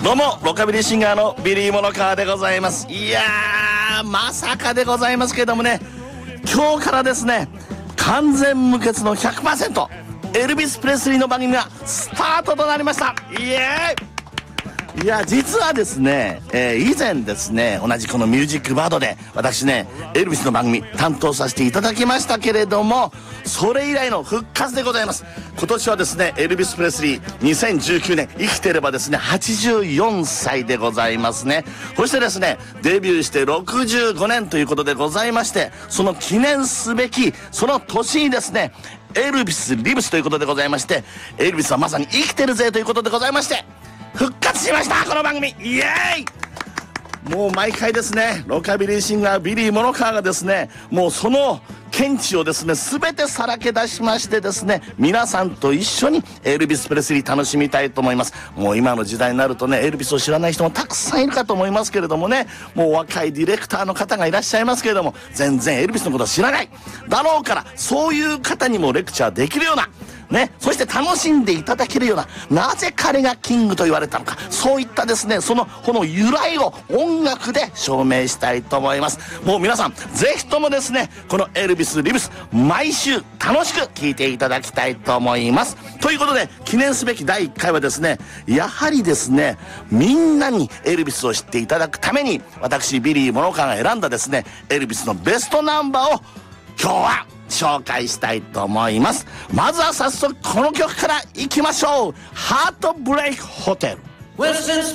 どうもロカビリーシンガーのビリー・モノカーでございます。いやー、まさかでございますけれどもね、今日からですね、完全無欠の 100% エルビス・プレスリーの番組がスタートとなりました。イエーイ。いや、実はですね、以前ですね、同じこのミュージックバードで私ね、エルビスの番組担当させていただきましたけれども、それ以来の復活でございます。今年はですね、エルビス・プレスリー2019年生きてればですね84歳でございますね。そしてですね、デビューして65年ということでございまして、その記念すべきその年にですね、エルビス・リブスということでございまして、エルビスはまさに生きてるぜということでございまして、復活しました、この番組。イエーイ。もう毎回ですね、ロカビリーシンガービリー・モノカーがですね、もうその見地をですね全てさらけ出しましてですね、皆さんと一緒にエルビス・プレスリー楽しみたいと思います。もう今の時代になるとね、エルビスを知らない人もたくさんいるかと思いますけれどもね、もう若いディレクターの方がいらっしゃいますけれども、全然エルビスのことは知らないだろうから、そういう方にもレクチャーできるようなね、そして楽しんでいただけるような、なぜ彼がキングと言われたのか、そういったですね、この由来を音楽で証明したいと思います。もう皆さんぜひともですね、このエルビス・リブス毎週楽しく聴いていただきたいと思います。ということで、記念すべき第1回はですね、やはりですね、みんなにエルビスを知っていただくために、私ビリー・モノカーが選んだですね、エルビスのベストナンバーを今日は紹介したいと思います。まずは早速この曲からいきましょう。ハートブレイクホテル。